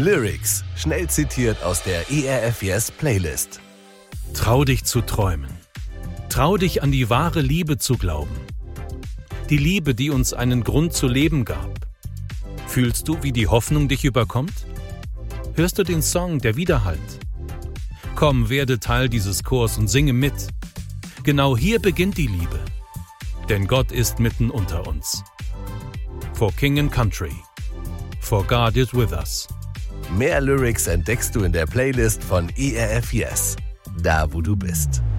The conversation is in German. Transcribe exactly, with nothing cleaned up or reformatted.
Lyrics, schnell zitiert aus der E R F Yes Playlist. Trau dich zu träumen. Trau dich an die wahre Liebe zu glauben. Die Liebe, die uns einen Grund zu leben gab. Fühlst du, wie die Hoffnung dich überkommt? Hörst du den Song, der widerhallt? Komm, werde Teil dieses Chors und singe mit. Genau hier beginnt die Liebe. Denn Gott ist mitten unter uns. For King and Country. For God is with us. Mehr Lyrics entdeckst du in der Playlist von E R F Yes. Da, wo du bist.